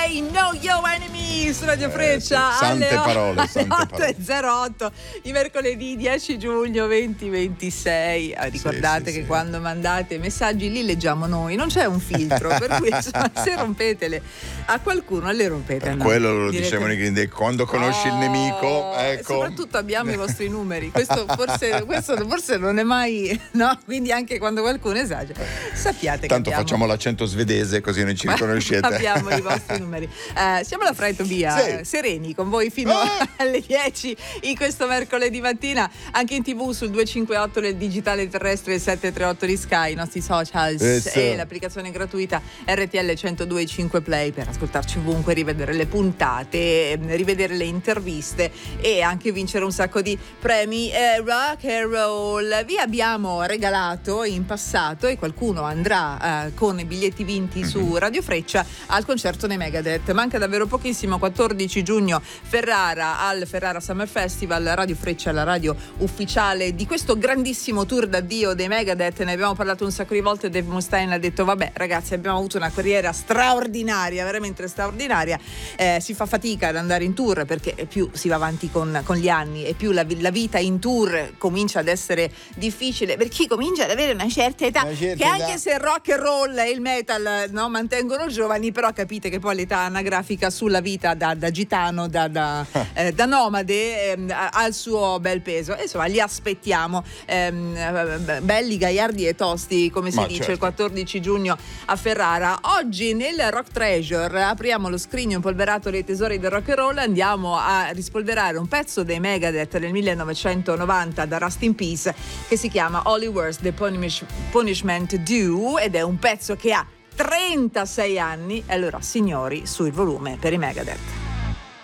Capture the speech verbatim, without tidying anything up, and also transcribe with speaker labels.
Speaker 1: Say No Yo Enemy su Radio Freccia,
Speaker 2: eh, sì. Sante
Speaker 1: alle
Speaker 2: parole, sante
Speaker 1: otto e zero otto di mercoledì dieci giugno duemilaventisei. Ah, ricordate
Speaker 2: sì, sì,
Speaker 1: che
Speaker 2: sì.
Speaker 1: quando mandate messaggi li leggiamo noi, non c'è un filtro, per cui insomma, se rompetele a qualcuno le rompete a noi.
Speaker 2: Quello lo
Speaker 1: Direte...
Speaker 2: dicevano i grandi, quando conosci
Speaker 1: oh,
Speaker 2: il nemico,
Speaker 1: e
Speaker 2: ecco.
Speaker 1: soprattutto abbiamo i vostri numeri, questo forse, questo forse non è mai, no? Quindi anche quando qualcuno esagera, sappiate che
Speaker 2: tanto
Speaker 1: abbiamo...
Speaker 2: facciamo l'accento svedese così non ci riconoscete.
Speaker 1: Abbiamo i vostri numeri. Eh, siamo alla Fra e Tobia,
Speaker 2: Sì.
Speaker 1: eh, sereni con voi fino
Speaker 2: ah!
Speaker 1: alle dieci in questo mercoledì mattina, anche in tv sul duecentocinquantotto del digitale terrestre, il sette tre otto di Sky, i nostri social
Speaker 2: Yes.
Speaker 1: e l'applicazione gratuita R T L centodue e cinque Play per ascoltarci ovunque, rivedere le puntate, rivedere le interviste e anche vincere un sacco di premi. eh, rock and roll, vi abbiamo regalato in passato e qualcuno andrà eh, con i biglietti vinti mm-hmm. su Radio Freccia al concerto dei Megadeth. Manca davvero pochissimo, quattordici giugno Ferrara al Ferrara Summer Festival. Radio Freccia è la radio ufficiale di questo grandissimo tour d'addio dei Megadeth, ne abbiamo parlato un sacco di volte. Dave Mustaine ha detto vabbè ragazzi, abbiamo avuto una carriera straordinaria, veramente straordinaria, eh, si fa fatica ad andare in tour perché più si va avanti con, con gli anni e più la, la vita in tour comincia ad essere difficile per chi comincia ad avere una certa età,
Speaker 2: una certa
Speaker 1: che anche
Speaker 2: età.
Speaker 1: se il rock and roll e il metal, no, mantengono giovani, però capite che poi l'età anagrafica sulla vita da, da gitano, da, da, eh, da nomade eh, ha il suo bel peso. E insomma li aspettiamo ehm, belli, gaiardi e tosti, come si
Speaker 2: Ma
Speaker 1: dice,
Speaker 2: certo.
Speaker 1: il quattordici giugno a Ferrara. Oggi nel Rock Treasure apriamo lo scrigno impolverato dei tesori del rock and roll, andiamo a rispolverare un pezzo dei Megadeth del millenovecentonovanta da Rust in Peace che si chiama Holy Wars The Punish- Punishment Due ed è un pezzo che ha trentasei anni. E allora signori, sul volume per i Megadeth.